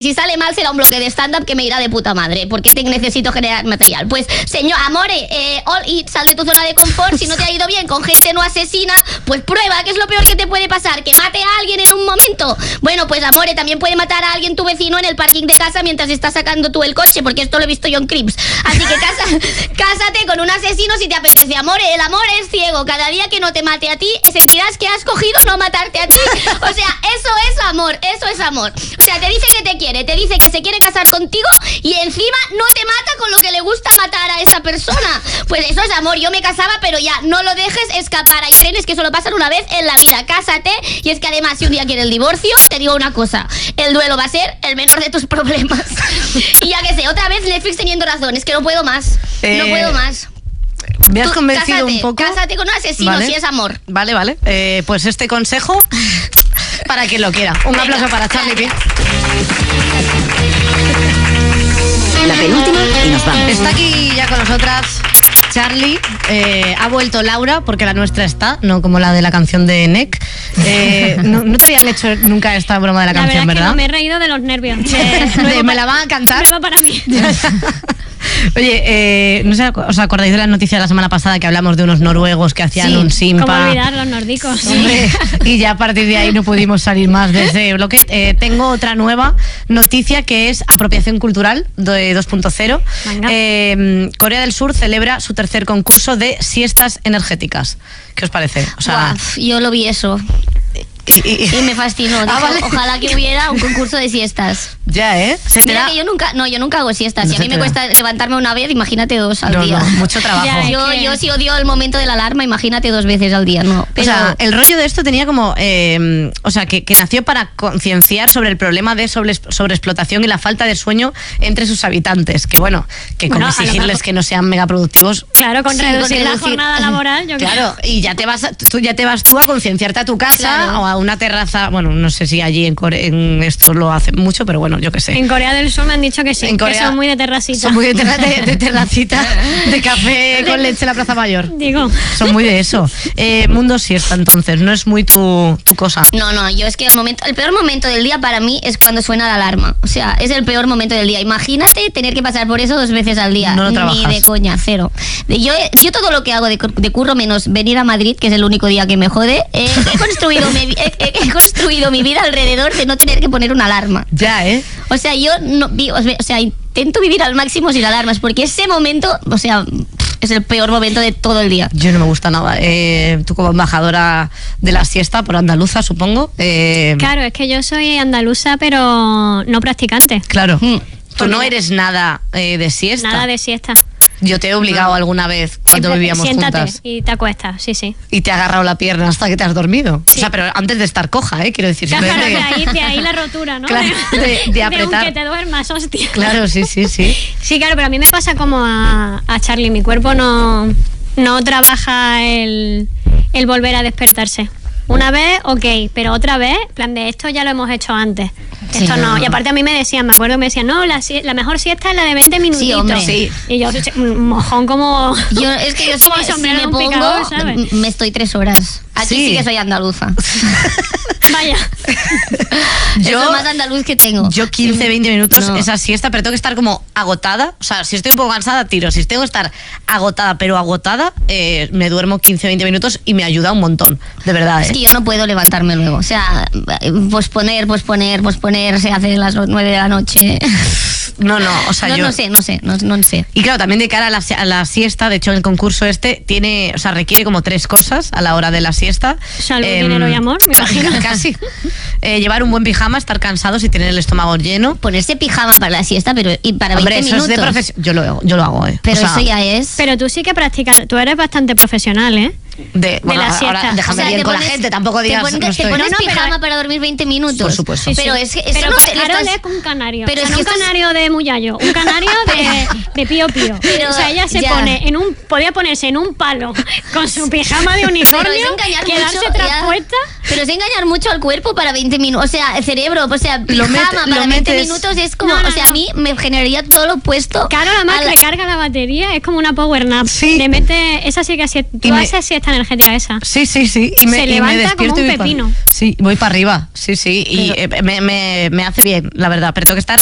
si sale mal será un bloque de stand-up que me irá de puta madre, porque necesito generar material. Pues, señor, amore, sal de tu zona de confort. Si no te ha ido bien con gente no asesina, pues prueba, que es lo peor que te puede pasar, que mate a alguien en un momento. Bueno, pues amore, también puede matar a alguien tu vecino en el parking de casa mientras estás sacando tú el coche, porque esto lo he visto yo en Crips. Así que cásate con un asesino si te apetece, amore. El amor es ciego. Cada día que no te mate a ti, sentirás que has cogido no matarte a ti. O sea, eso es amor, eso es amor. O sea, te dice que te quiere, te dice que se quiere casar contigo y encima no te mata con lo que le gusta matar a esa persona. Pues eso es amor. Yo me casaba, pero ya, no lo dejes escapar. Hay trenes que solo pasan una vez en la vida. Cásate. Y es que además, si un día quieres el divorcio, te digo una cosa, el duelo va a ser el menor de tus problemas. Y ya que sé, otra vez Netflix teniendo razón, es que no puedo más. No puedo más. Me has convencido un poco. Cásate con un asesino, ¿vale? Si es amor. Vale. Pues este consejo, para quien lo quiera. Un aplauso para Charlie P. La penúltima y nos vamos. Está aquí ya con nosotras Charlie. Ha vuelto Laura, porque la nuestra está, no como la de la canción de NEC. No te habían hecho nunca esta broma de la canción, ¿verdad? No, me he reído de los nervios. Me la van a cantar. Prueba para mí. Oye, no sé, ¿os acordáis de la noticia de la semana pasada que hablamos de unos noruegos que hacían un simpa? ¿Cómo olvidar los nórdicos? Hombre, y ya a partir de ahí no pudimos salir más de ese bloque. Tengo otra nueva noticia que es apropiación cultural de 2.0. Corea del Sur celebra su tercer concurso de siestas energéticas. ¿Qué os parece? O sea, yo lo vi eso. Y me fascinó. Vale. Ojalá que hubiera un concurso de siestas. Ya, ¿Se te Mira da? Que yo nunca hago siestas. No, y a mí me cuesta levantarme una vez, imagínate 2 al día. No, mucho trabajo. Ya, yo sí odio el momento de la alarma, imagínate 2 veces al día, no. Pero... O sea, el rollo de esto tenía como... que nació para concienciar sobre el problema de sobreexplotación y la falta de sueño entre sus habitantes. Que como exigirles que no sean megaproductivos. Claro, con reducir la jornada laboral. Claro, y ya te vas tú a concienciarte a tu casa, claro, o a una terraza. Bueno, no sé si allí en esto lo hacen mucho, pero bueno, yo qué sé. En Corea del Sur me han dicho que sí, que son muy de terracita. Son muy de terracita, de café con leche en la Plaza Mayor. Digo. Son muy de eso. Mundo siesta, entonces, no es muy tu cosa. No, yo es que el peor momento del día para mí es cuando suena la alarma. O sea, es el peor momento del día. Imagínate tener que pasar por eso 2 veces al día. No lo trabajas. Ni de coña, cero. Yo todo lo que hago de curro, menos venir a Madrid, que es el único día que me jode, he construido mi vida alrededor de no tener que poner una alarma. Ya, O sea, yo intento vivir al máximo sin alarmas, porque ese momento, es el peor momento de todo el día. Yo no me gusta nada. Tú como embajadora de la siesta, por andaluza, supongo. Claro, es que yo soy andaluza, pero no practicante. Claro. Tú no eres nada de siesta. Nada de siesta. Yo te he obligado alguna vez cuando vivíamos siéntate juntas. Y te acuestas, sí. Y te ha agarrado la pierna hasta que te has dormido. Sí. O sea, pero antes de estar coja, quiero decir. Claro, de ahí la rotura, ¿no? Claro, de apretar. De que te duermas, hostia. Claro, sí. Sí, claro, pero a mí me pasa como a Charlie. Mi cuerpo no trabaja el volver a despertarse. Una vez, ok, pero otra vez, plan de esto ya lo hemos hecho antes. Esto no. Y aparte a mí me decían, no, la mejor siesta es la de 20 minutitos. Sí, hombre. Sí. Y yo, mojón como... Yo como si me pongo, picador, ¿sabes? me estoy 3 horas. Aquí sí que soy andaluza. Vaya. Es lo más andaluz que tengo. Yo 15, 20 minutos esa siesta, pero tengo que estar como agotada. O sea, si estoy un poco cansada, tiro. Si tengo que estar agotada, me duermo 15, 20 minutos y me ayuda un montón. De verdad, Es que yo no puedo levantarme luego. O sea, posponer, se hace a las 9 de la noche. No, o sea, no sé. Y claro, también de cara a la siesta, de hecho, el concurso requiere como 3 cosas a la hora de la siesta. Salud, dinero y amor, me imagino. Casi. Llevar un buen pijama, estar cansados y tener el estómago lleno. Ponerse pijama para la siesta, pero y para 20 eso minutos. Es de profesión. Yo lo hago, Pero eso ya es. Pero tú sí que practicas, tú eres bastante profesional, de la siesta. Ahora déjame bien con la gente, tampoco digas. Te pones pijama para dormir 20 minutos. Por supuesto. Pero sí. es que eso Carol es un canario. Pero es un canario de Muyallo, un canario de Pío Pío. Pero, o sea, ella podía ponerse en un palo con su pijama de unicornio, quedarse traspuesta. Pero es engañar mucho al cuerpo para 20 minutos. O sea, el cerebro, pijama para 20 minutos es como, a mí me generaría todo lo opuesto. Claro, además recarga la batería, es como una power nap. Sí. Le mete, esa sí que tú haces siesta energética esa. Sí. Y se levanta como un pepino. Sí, voy para arriba. Sí. Y me hace bien, la verdad. Pero tengo que estar